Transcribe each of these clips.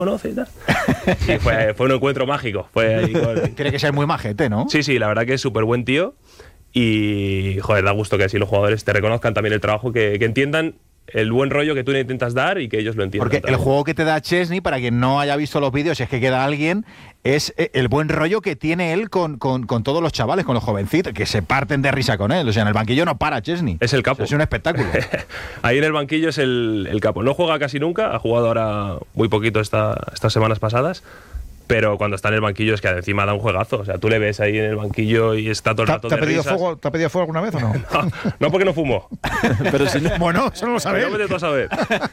conoce y tal. Y fue un encuentro mágico. Fue ahí Tiene que ser muy majete, ¿no? Sí, la verdad que es súper buen tío. Y, joder, da gusto que así los jugadores te reconozcan también el trabajo, que entiendan el buen rollo que tú le intentas dar y que ellos lo entiendan. Porque también. el juego que te da Chesney, para quien no haya visto los vídeos, si es que queda alguien, es el buen rollo que tiene él con todos los chavales, con los jovencitos, que se parten de risa con él. O sea, en el banquillo no para Chesney. Es el capo. Es un espectáculo. Ahí en el banquillo es el capo. No juega casi nunca, ha jugado ahora muy poquito estas semanas pasadas. Pero cuando está en el banquillo es que encima da un juegazo. O sea, tú le ves ahí en el banquillo y está todo el rato ¿Te ha de pedido risas. fuego? ¿Te ha pedido fuego alguna vez o no? No, porque no fumo. Pero si no, bueno, eso no lo sabes. No me tú a saber.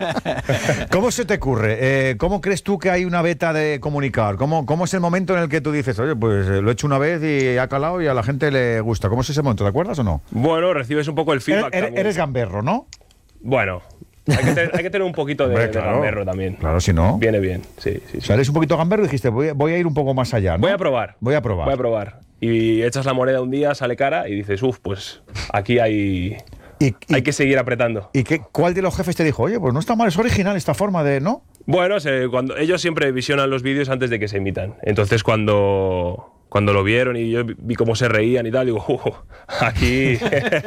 ¿Cómo se te ocurre? ¿Cómo crees tú que hay una beta de comunicar? ¿Cómo es el momento en el que tú dices, oye, pues lo he hecho una vez y ha calado y a la gente le gusta? ¿Cómo es ese momento? ¿Te acuerdas o no? Bueno, recibes un poco el feedback también. Eres gamberro, ¿no? Bueno, hay que tener un poquito de gamberro también. Claro, si no. Viene bien, sí. O sea, eres un poquito gamberro y dijiste, voy a ir un poco más allá, ¿no? Voy a probar. Voy a probar. Y echas la moneda un día, sale cara y dices, pues aquí hay que seguir apretando. ¿Y cuál de los jefes te dijo, oye, pues no está mal, es original esta forma de, ¿no? Bueno, cuando ellos siempre visionan los vídeos antes de que se emitan. Entonces cuando lo vieron y yo vi cómo se reían y tal, digo, aquí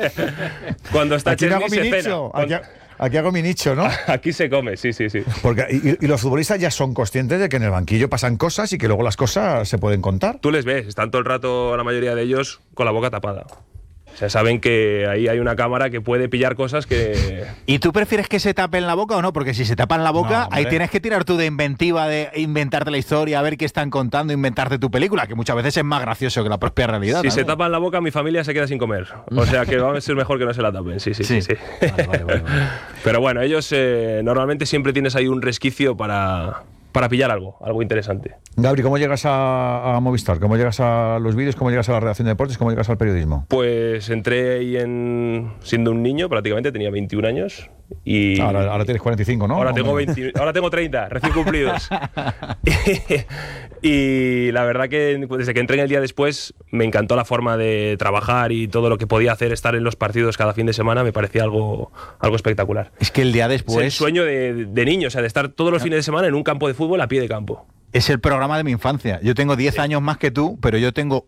cuando está Chesney se cena. Aquí hago mi nicho, ¿no? Aquí se come, sí. Porque, y los futbolistas ya son conscientes de que en el banquillo pasan cosas y que luego las cosas se pueden contar. Tú les ves, están todo el rato, la mayoría de ellos, con la boca tapada. O sea, saben que ahí hay una cámara que puede pillar cosas que... ¿Y tú prefieres que se tapen la boca o no? Porque si se tapan la boca, No, ahí tienes que tirar tú de inventiva, de inventarte la historia, a ver qué están contando, inventarte tu película, que muchas veces es más gracioso que la propia realidad. Si se tapan la boca, mi familia se queda sin comer. O sea, que va a ser mejor que no se la tapen. Sí. Vale. Pero bueno, ellos normalmente siempre tienes ahí un resquicio para pillar algo interesante. Gabri, ¿cómo llegas a Movistar? ¿Cómo llegas a los vídeos? ¿Cómo llegas a la redacción de deportes? ¿Cómo llegas al periodismo? Pues entré ahí siendo un niño, prácticamente, tenía 21 años. Y ahora tienes 45, ¿no? Ahora tengo 30, recién cumplidos. Y la verdad que desde que entré en el día después me encantó la forma de trabajar y todo lo que podía hacer, estar en los partidos cada fin de semana, me parecía algo espectacular. Es que el día después... Es el sueño de niño, o sea, de estar todos los fines de semana en un campo de fútbol a pie de campo. Es el programa de mi infancia. Yo tengo 10 años más que tú, pero yo tengo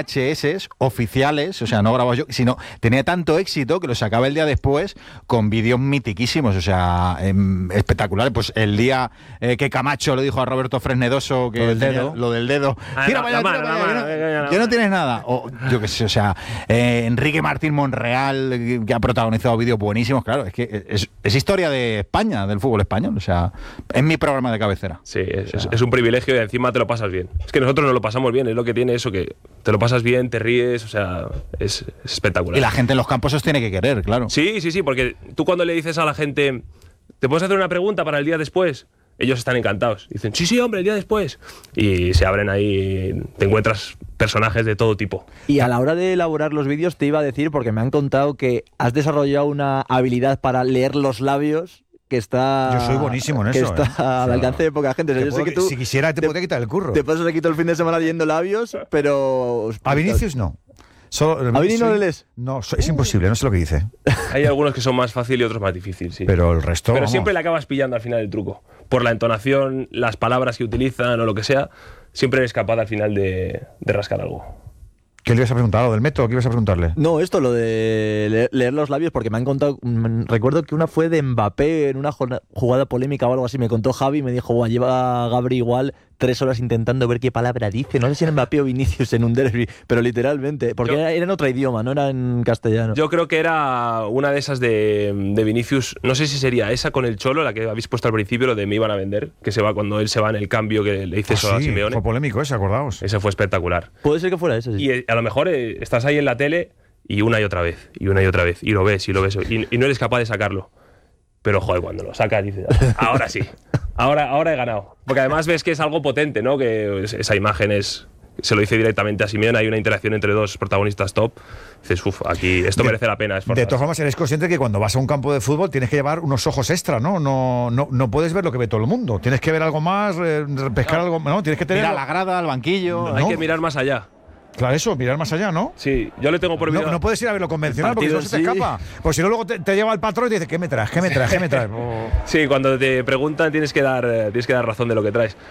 VHS oficiales, o sea, no grababa yo, sino tenía tanto éxito que lo sacaba el día después con vídeos mitiquísimos, o sea, espectaculares. Pues el día que Camacho le dijo a Roberto Fresnedoso que lo del dedo. Tira para allá, ya no tienes nada. O yo qué sé, o sea, Enrique Martín Monreal, que ha protagonizado vídeos buenísimos, claro, es que es historia de España, del fútbol español, o sea, es mi programa de cabecera. Sí, es un privilegio y encima te lo pasas bien. Es que nosotros nos lo pasamos bien, es lo que tiene eso, que te lo pasas bien, te ríes, o sea, es espectacular. Y la gente en los campos os tiene que querer, claro. Sí, porque tú cuando le dices a la gente, ¿te puedes hacer una pregunta para el día después? Ellos están encantados. Dicen, sí, hombre, el día después. Y se abren ahí, te encuentras personajes de todo tipo. Y a la hora de elaborar los vídeos te iba a decir, porque me han contado que has desarrollado una habilidad para leer los labios que está... Yo soy buenísimo en eso. Que está al alcance de poca gente. O sea, yo sé que tú, si quisiera te podría quitar el curro. Te pasas aquí todo el fin de semana leyendo labios, pero... A Vinicius no. ¿A Vini no le lees? No, es imposible, no sé lo que dice. Hay algunos que son más fáciles y otros más difíciles, sí. Pero el resto... Pero siempre le acabas pillando al final el truco. Por la entonación, las palabras que utilizan o lo que sea, siempre eres capaz al final de rascar algo. ¿Qué le ibas a preguntar? ¿Lo del método? ¿Qué ibas a preguntarle? No, esto, lo de leer los labios, porque me han contado... Recuerdo que una fue de Mbappé en una jugada polémica o algo así. Me contó Javi y me dijo, lleva Gabri igual 3 horas intentando ver qué palabra dice. No sé si era Mbappé o Vinicius en un derbi, pero literalmente. Porque era en otro idioma, no era en castellano. Yo creo que era una de esas de Vinicius. No sé si sería esa con el Cholo, la que habéis puesto al principio, lo de me iban a vender, que se va cuando él se va en el cambio, que le dice eso a Simeone. Fue polémico ese, acordaos. Ese fue espectacular. Puede ser que fuera ese, sí. Y a lo mejor estás ahí en la tele y una y otra vez, y lo ves, y no eres capaz de sacarlo. Pero, joder, cuando lo sacas dices, ahora sí, ahora he ganado. Porque además ves que es algo potente, ¿no? Que esa imagen se lo dice directamente a Simeone, hay una interacción entre dos protagonistas top. Dices, aquí esto merece la pena esforzarse. De todas formas, eres consciente que cuando vas a un campo de fútbol tienes que llevar unos ojos extra, ¿no? No puedes ver lo que ve todo el mundo. Tienes que ver algo más, pescar algo, ¿no? Tienes que tener... Mira la grada, al banquillo... Hay que mirar más allá. Claro, eso, mirar más allá, ¿no? Sí, yo le tengo prohibido. No puedes ir a ver lo convencional El porque partido eso se te en sí. escapa. Pues si no, luego te lleva el patrón y te dice, ¿qué me traes? ¿Qué me traes? ¿Qué me traes? Sí, cuando te preguntan tienes que dar razón de lo que traes.